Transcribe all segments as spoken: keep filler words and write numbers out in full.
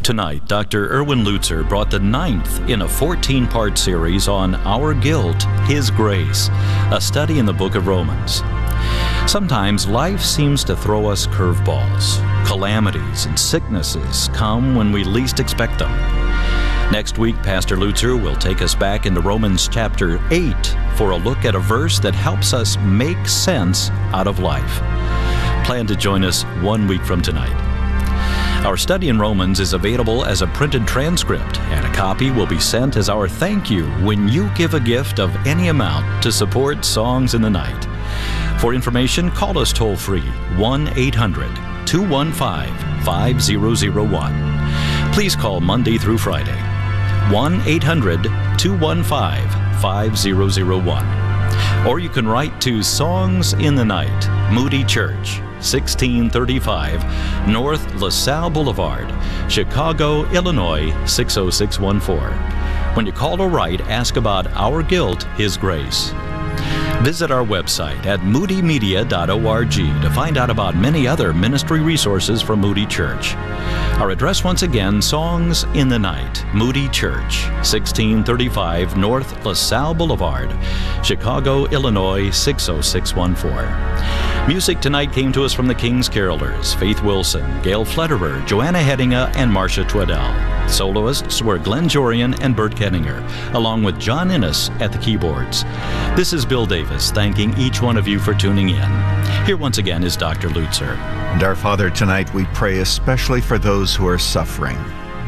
Tonight, Doctor Erwin Lutzer brought the ninth in a fourteen-part series on Our Guilt, His Grace, a study in the book of Romans. Sometimes life seems to throw us curveballs. Calamities and sicknesses come when we least expect them. Next week, Pastor Lutzer will take us back into Romans chapter eight for a look at a verse that helps us make sense out of life. Plan to join us one week from tonight. Our study in Romans is available as a printed transcript, and a copy will be sent as our thank you when you give a gift of any amount to support Songs in the Night. For information, call us toll-free, one eight hundred two one five five zero zero one. Please call Monday through Friday, one eight hundred two one five five zero zero one. Or you can write to Songs in the Night, Moody Church, sixteen thirty-five North LaSalle Boulevard, Chicago, Illinois, six oh six one four. When you call or write, ask about Our Guilt, His Grace. Visit our website at moody media dot org to find out about many other ministry resources from Moody Church. Our address once again, Songs in the Night, Moody Church, sixteen thirty-five North LaSalle Boulevard, Chicago, Illinois, six oh six one four. Music tonight came to us from the King's Carolers, Faith Wilson, Gail Flederer, Joanna Hedinga, and Marcia Twaddell. Soloists were Glenn Jorian and Bert Kenninger, along with John Innes at the keyboards. This is Bill Davis, thanking each one of you for tuning in. Here once again is Doctor Lutzer. And our Father, tonight we pray especially for those who are suffering.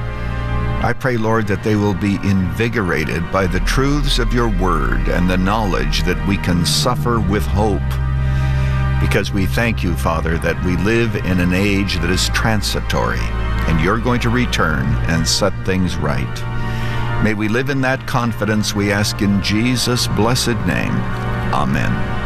I pray, Lord, that they will be invigorated by the truths of your word and the knowledge that we can suffer with hope. Because we thank you, Father, that we live in an age that is transitory, and you're going to return and set things right. May we live in that confidence, we ask in Jesus' blessed name. Amen.